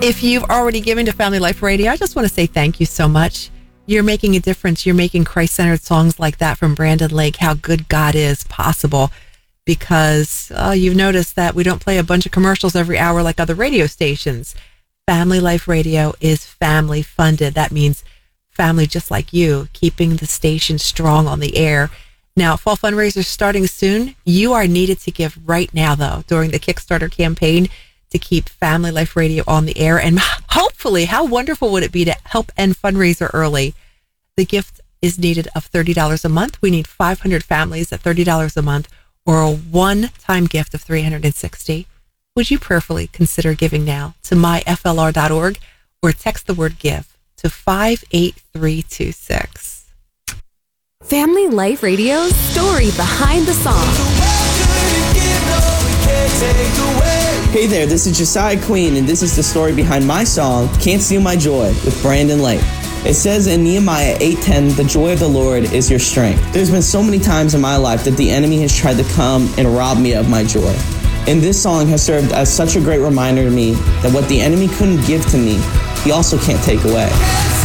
If you've already given to Family Life Radio, I just want to say thank you so much. You're making a difference. You're making Christ-centered songs like that from Brandon Lake, How Good God Is, possible, because you've noticed that we don't play a bunch of commercials every hour like other radio stations. Family Life Radio is family funded. That means family just like you, keeping the station strong on the air. Now, fall fundraiser starting soon. You are needed to give right now, though, during the Kickstarter campaign to keep Family Life Radio on the air. And hopefully, how wonderful would it be to help end fundraiser early? The gift is needed of $30 a month. We need 500 families at $30 a month, or a one-time gift of $360. Would you prayerfully consider giving now to myflr.org or text the word give to 58326. Family Life Radio's story behind the song. Hey there, this is Josiah Queen, and this is the story behind my song, Can't Steal My Joy, with Brandon Lake. It says in Nehemiah 8:10, the joy of the Lord is your strength. There's been so many times in my life that the enemy has tried to come and rob me of my joy. And this song has served as such a great reminder to me that what the enemy couldn't give to me, he also can't take away.